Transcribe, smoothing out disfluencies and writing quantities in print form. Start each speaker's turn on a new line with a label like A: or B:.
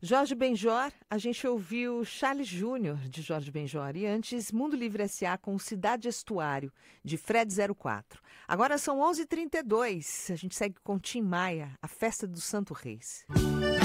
A: Jorge Benjor, a gente ouviu Charles Júnior, de Jorge Benjor, e antes Mundo Livre S.A. com Cidade Estuário, de Fred 04. Agora são 11h32, a gente segue com Tim Maia, A Festa do Santo Reis.